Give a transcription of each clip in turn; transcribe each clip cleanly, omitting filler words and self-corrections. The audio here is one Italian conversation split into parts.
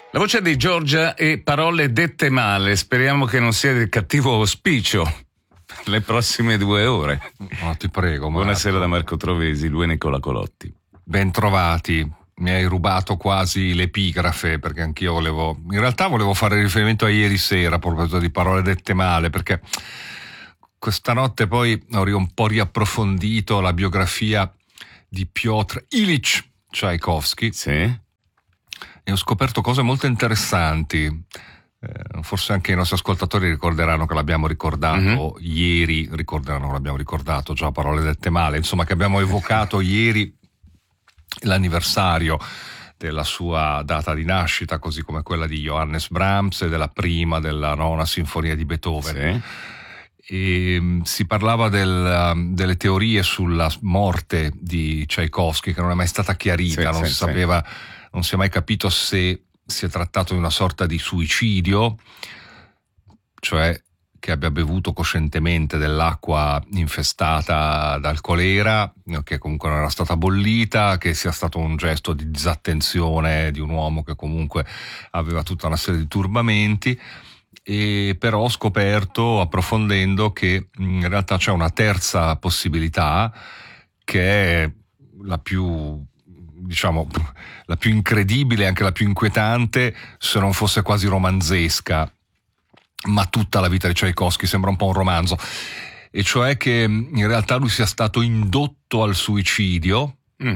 La voce di Giorgia e parole dette male, speriamo che non sia del cattivo auspicio per le prossime 2 ore. No, ti prego. Buonasera da Marco Trovesi, lui è Nicola Colotti. Ben trovati. Mi hai rubato quasi l'epigrafe, perché anch'io in realtà volevo fare riferimento a ieri sera a proposito di parole dette male, perché questa notte poi ho un po' riapprofondito la biografia di Piotr Ilyich Tchaikovsky. Sì. E ho scoperto cose molto interessanti. Forse anche i nostri ascoltatori ricorderanno che l'abbiamo ricordato ieri, ricorderanno che l'abbiamo ricordato già parole dette male, insomma che abbiamo evocato ieri l'anniversario della sua data di nascita, così come quella di Johannes Brahms e della nona sinfonia di Beethoven. Sì. E si parlava delle teorie sulla morte di Tchaikovsky, che non è mai stata chiarita, non si è mai capito se si è trattato di una sorta di suicidio, cioè che abbia bevuto coscientemente dell'acqua infestata dal colera, che comunque non era stata bollita, che sia stato un gesto di disattenzione di un uomo che comunque aveva tutta una serie di turbamenti. E però ho scoperto, approfondendo, che in realtà c'è una terza possibilità, che è la più incredibile, anche la più inquietante, se non fosse quasi romanzesca, ma tutta la vita di Tchaikovsky sembra un po' un romanzo, e cioè che in realtà lui sia stato indotto al suicidio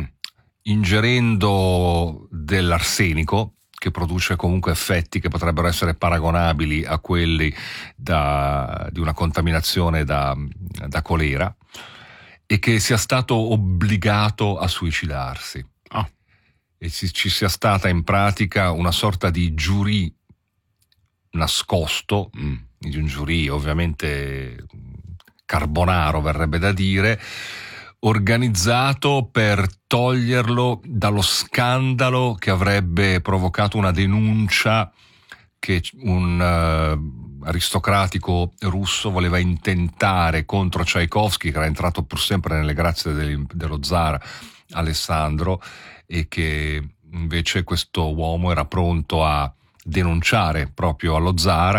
ingerendo dell'arsenico, che produce comunque effetti che potrebbero essere paragonabili a quelli di una contaminazione da colera, e che sia stato obbligato a suicidarsi. E ci sia stata in pratica una sorta di giurì nascosto, di un giurì ovviamente carbonaro verrebbe da dire, organizzato per toglierlo dallo scandalo che avrebbe provocato una denuncia che un aristocratico russo voleva intentare contro Tchaikovsky, che era entrato pur sempre nelle grazie dello zar Alessandro, e che invece questo uomo era pronto a denunciare proprio allo zar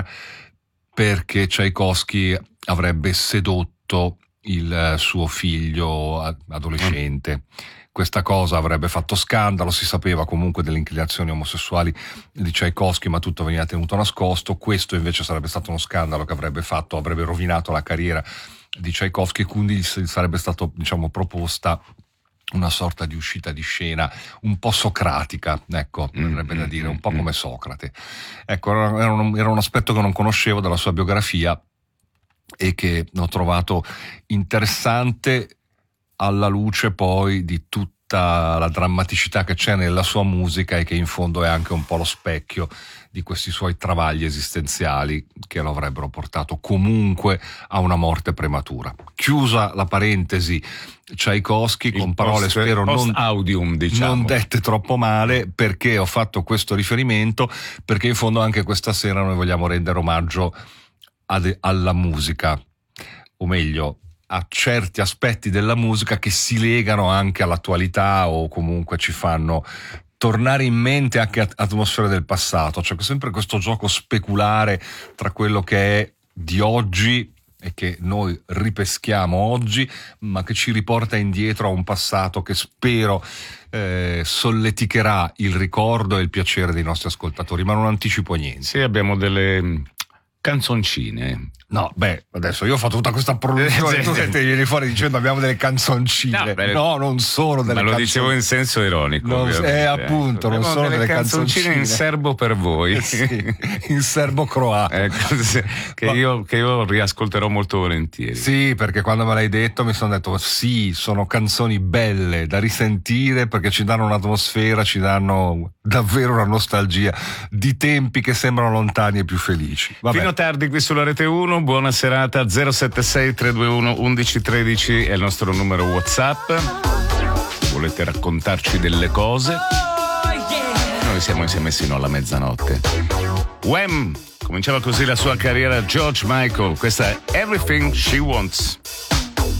perché Tchaikovsky avrebbe sedotto il suo figlio adolescente. Questa cosa avrebbe fatto scandalo, si sapeva comunque delle inclinazioni omosessuali di Tchaikovsky, ma tutto veniva tenuto nascosto. Questo invece sarebbe stato uno scandalo che avrebbe rovinato la carriera di Tchaikovsky, e quindi sarebbe stato, proposta una sorta di uscita di scena un po' socratica, ecco, verrebbe da dire, un po' come Socrate. Ecco, era un aspetto che non conoscevo della sua biografia e che ho trovato interessante alla luce poi di tutta la drammaticità che c'è nella sua musica, e che in fondo è anche un po' lo specchio di questi suoi travagli esistenziali che lo avrebbero portato comunque a una morte prematura. Chiusa la parentesi Tchaikovsky, con parole spero non dette troppo male, perché ho fatto questo riferimento, perché in fondo anche questa sera noi vogliamo rendere omaggio alla musica, o meglio a certi aspetti della musica che si legano anche all'attualità, o comunque ci fanno tornare in mente anche atmosfere del passato. C'è sempre questo gioco speculare tra quello che è di oggi e che noi ripeschiamo oggi, ma che ci riporta indietro a un passato che spero solleticherà il ricordo e il piacere dei nostri ascoltatori, ma non anticipo niente. Sì, abbiamo delle canzoncine. No, adesso io ho fatto tutta questa produzione, tu te vieni fuori dicendo abbiamo delle canzoncine. No, non sono delle canzoncine. Ma lo dicevo in senso ironico. Appunto, non sono delle canzoncine in serbo per voi. Sì, in serbo-croato. Che io riascolterò molto volentieri. Sì, perché quando me l'hai detto mi sono detto sì, sono canzoni belle da risentire, perché ci danno un'atmosfera, ci danno davvero una nostalgia di tempi che sembrano lontani e più felici. Vabbè. Fino a tardi qui sulla Rete 1. Buona serata. 076 321 1113 è il nostro numero WhatsApp. Volete raccontarci delle cose? Noi siamo insieme sino alla mezzanotte. Wham! Cominciava così la sua carriera George Michael. Questa è Everything She Wants.